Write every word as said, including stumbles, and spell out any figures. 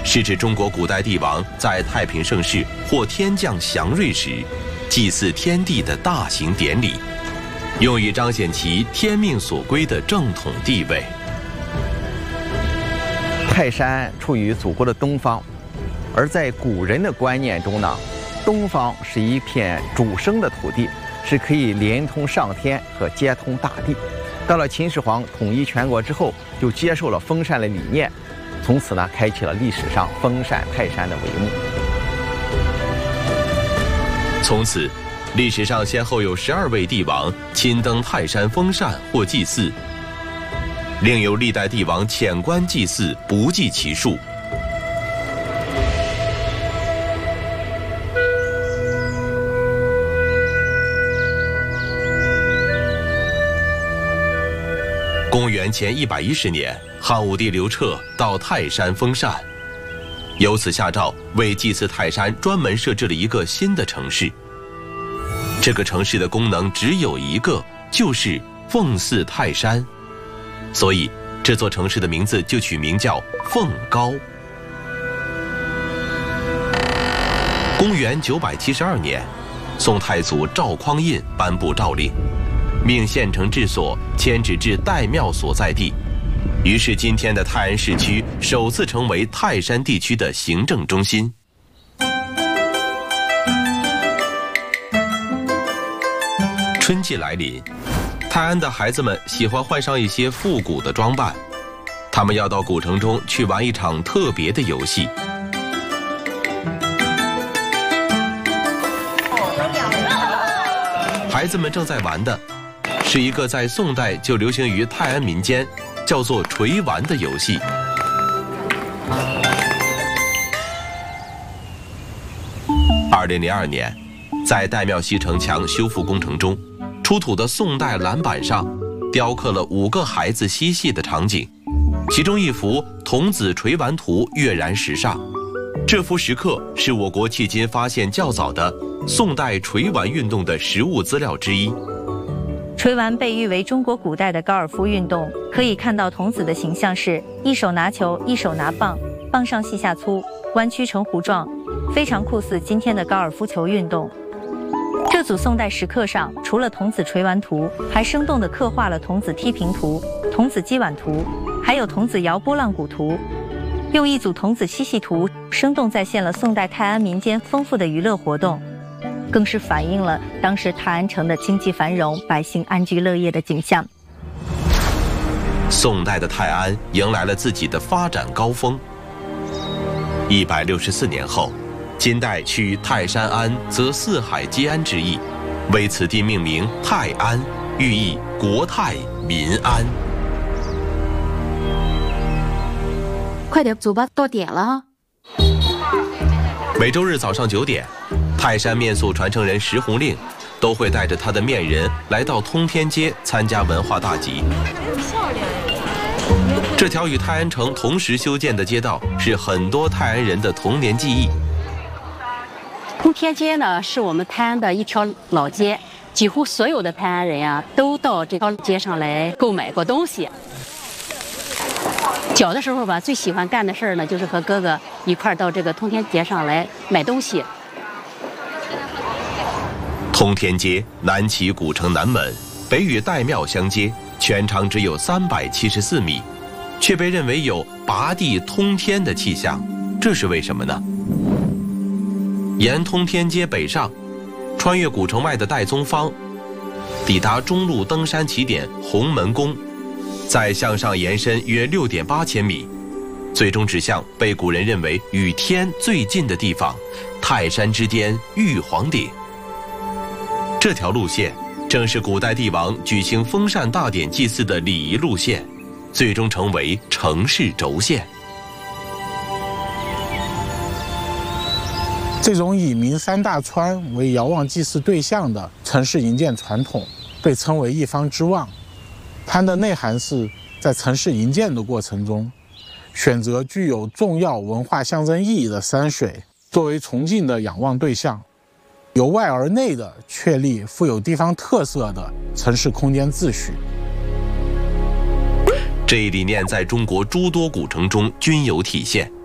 是指中国古代帝王在太平盛世或天降祥瑞时，祭祀天地的大型典礼，用以彰显其天命所归的正统地位。 泰山处于祖国的东方，而在古人的观念中呢，东方是一片主生的土地，是可以连通上天和接通大地。到了秦始皇统一全国之后，就接受了封禅的理念，从此呢，开启了历史上封禅泰山的帷幕。 从此，历史上先后有十二位帝王亲登泰山封禅或祭祀，另有历代帝王潜关祭祀不计其数。公元前一百一十年，汉武帝刘彻到泰山封禅，由此下诏为祭祀泰山专门设置了一个新的城市。这个城市的功能只有一个，就是奉祀泰山，所以这座城市的名字就取名叫奉高。公元九百七十二年，宋太祖赵匡胤颁布诏令，命县城治所迁址至岱庙所在地，于是今天的泰安市区首次成为泰山地区的行政中心。春季来临，泰安的孩子们喜欢换上一些复古的装扮，他们要到古城中去玩一场特别的游戏。孩子们正在玩的是一个在宋代就流行于泰安民间，叫做锤丸的游戏。二零零二年，在岱庙西城墙修复工程中，出土的宋代蓝板上雕刻了五个孩子嬉戏的场景，其中一幅童子锤丸图跃然石上。这幅石刻是我国迄今发现较早的宋代锤丸运动的实物资料之一。 锤丸被誉为中国古代的高尔夫运动，可以看到童子的形象是一手拿球，一手拿棒，棒上细下粗，弯曲成弧状，非常酷似今天的高尔夫球运动。这组宋代石刻上，除了童子锤丸图，还生动地刻画了童子踢平图、童子击碗图，还有童子摇拨浪鼓图。用一组童子嬉戏图，生动再现了宋代泰安民间丰富的娱乐活动，更是反映了当时泰安城的经济繁荣、百姓安居乐业的景象。 宋代的泰安迎来了自己的发展高峰。一百六十四年后，金代取泰山安则四海皆安之意，为此地命名泰安，寓意国泰民安。 快点走吧，到点了。 每周日早上九点，泰山面塑传承人石红令都会带着他的面人来到通天街参加文化大集。这条与泰安城同时修建的街道是很多泰安人的童年记忆。 通天街呢，是我们泰安的一条老街，几乎所有的泰安人呀、啊，都到这条街上来购买过东西。小的时候吧，最喜欢干的事儿呢，就是和哥哥一块儿到这个通天街上来买东西。 通天街南起古城南门，北与岱庙相接，全长只有三百七十四米，却被认为有拔地通天的气象，这是为什么呢？沿通天街北上，穿越古城外的岱宗坊，抵达中路登山起点红门宫，再向上延伸约六点八千米，最终指向被古人认为与天最近的地方——泰山之巅玉皇顶。这条路线正是古代帝王举行封禅大典祭祀的礼仪路线，最终成为城市轴线。 这种以名山大川为遥望祭祀对象的城市营建传统，被称为一方之望。它的内涵是在城市营建的过程中，选择具有重要文化象征意义的山水作为崇敬的仰望对象，由外而内的确立富有地方特色的城市空间秩序。 这一理念在中国诸多古城中均有体现。